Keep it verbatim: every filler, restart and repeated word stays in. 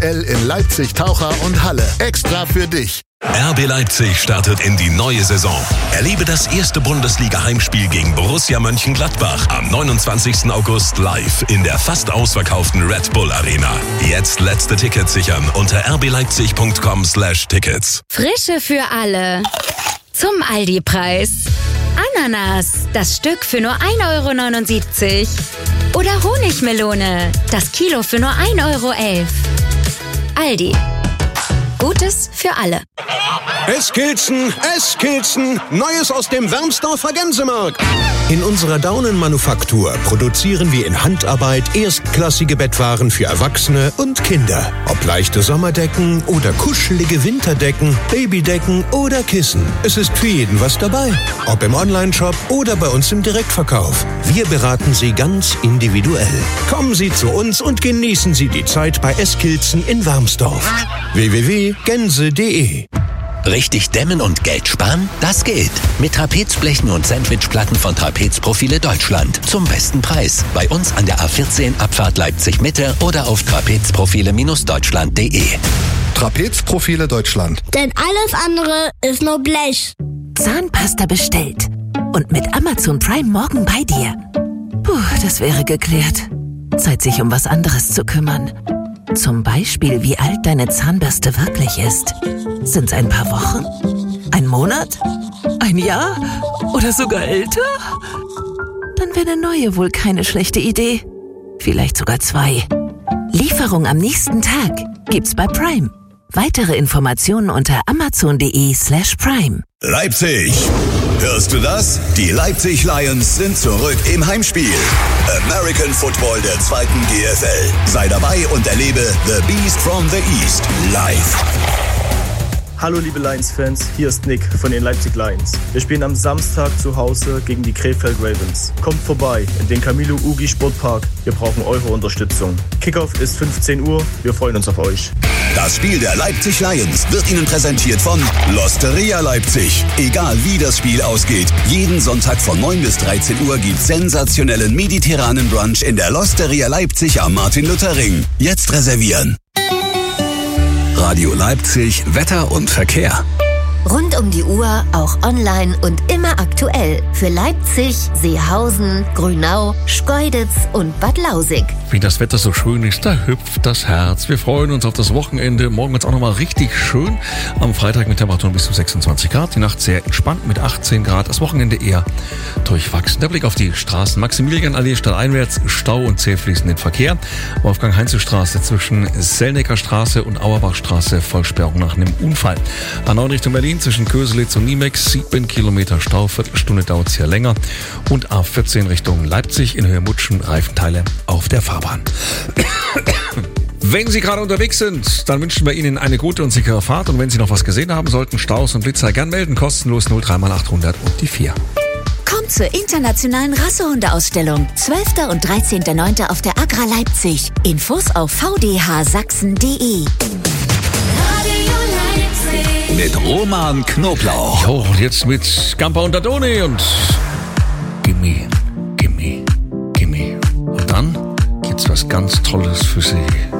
L in Leipzig, Taucher und Halle. Extra für dich. R B Leipzig startet in die neue Saison. Erlebe das erste Bundesliga-Heimspiel gegen Borussia Mönchengladbach am neunundzwanzigsten August live in der fast ausverkauften Red Bull Arena. Jetzt letzte Tickets sichern unter r b leipzig punkt com slash tickets. Frische für alle. Zum Aldi-Preis. Ananas, das Stück für nur ein Euro neunundsiebzig. Oder Honigmelone, das Kilo für nur ein Euro elf. Aldi. Gutes für alle. Eskilzen, Eskilzen, Neues aus dem Wermsdorfer Gänsemarkt. In unserer Daunenmanufaktur produzieren wir in Handarbeit erstklassige Bettwaren für Erwachsene und Kinder. Ob leichte Sommerdecken oder kuschelige Winterdecken, Babydecken oder Kissen. Es ist für jeden was dabei. Ob im Onlineshop oder bei uns im Direktverkauf. Wir beraten Sie ganz individuell. Kommen Sie zu uns und genießen Sie die Zeit bei Eskilzen in Wermsdorf. w w w punkt gänse punkt de Richtig dämmen und Geld sparen? Das geht. Mit Trapezblechen und Sandwichplatten von Trapezprofile Deutschland. Zum besten Preis. Bei uns an der A vierzehn Abfahrt Leipzig Mitte oder auf trapezprofile Deutschland punkt de. Trapezprofile Deutschland. Denn alles andere ist nur Blech. Zahnpasta bestellt. Und mit Amazon Prime morgen bei dir. Puh, das wäre geklärt. Zeit, sich um was anderes zu kümmern. Zum Beispiel, wie alt deine Zahnbürste wirklich ist. Sind's ein paar Wochen? Ein Monat? Ein Jahr? Oder sogar älter? Dann wäre eine neue wohl keine schlechte Idee. Vielleicht sogar zwei. Lieferung am nächsten Tag gibt's bei Prime. Weitere Informationen unter amazon punkt de slash prime. Leipzig! Hörst du das? Die Leipzig Lions sind zurück im Heimspiel. American Football der zweiten G F L. Sei dabei und erlebe The Beast from the East live. Hallo liebe Lions-Fans, hier ist Nick von den Leipzig Lions. Wir spielen am Samstag zu Hause gegen die Krefeld Ravens. Kommt vorbei in den Camilo Ugi Sportpark. Wir brauchen eure Unterstützung. Kickoff ist fünfzehn Uhr. Wir freuen uns auf euch. Das Spiel der Leipzig Lions wird Ihnen präsentiert von L'Osteria Leipzig. Egal wie das Spiel ausgeht, jeden Sonntag von neun bis dreizehn Uhr gibt's sensationellen mediterranen Brunch in der L'Osteria Leipzig am Martin-Luther-Ring. Jetzt reservieren. Radio Leipzig, Wetter und Verkehr. Rund um die Uhr, auch online und immer aktuell. Für Leipzig, Seehausen, Grünau, Schkeuditz und Bad Lausig. Wie das Wetter so schön ist, da hüpft das Herz. Wir freuen uns auf das Wochenende. Morgen wird es auch nochmal richtig schön. Am Freitag mit Temperaturen bis zu sechsundzwanzig Grad. Die Nacht sehr entspannt mit achtzehn Grad. Das Wochenende eher durchwachsen. Der Blick auf die Straßen. Maximilianallee stadteinwärts, Stau und zäh fließenden Verkehr. Wolfgang-Heinze-Straße zwischen Sellnecker Straße und Auerbachstraße, Vollsperrung nach einem Unfall. A neun Richtung Berlin zwischen Köselitz und Niemex, sieben Kilometer Stau, Viertelstunde dauert es hier länger. Und A vierzehn Richtung Leipzig in Höhe Mutschen, Reifenteile auf der Fahrbahn. Wenn Sie gerade unterwegs sind, dann wünschen wir Ihnen eine gute und sichere Fahrt. Und wenn Sie noch was gesehen haben sollten, Staus und Blitzer, gern melden, kostenlos null drei mal achthundert und die vier. Kommt zur internationalen Rassehundeausstellung. zwölfter und dreizehnter neunter auf der Agra Leipzig. Infos auf v d h sachsen punkt de. Mit Roman Knoblauch. Jo, und jetzt mit Gampa und Dadone und Gimme, Gimme, Gimme. Und dann gibt's was ganz Tolles für Sie.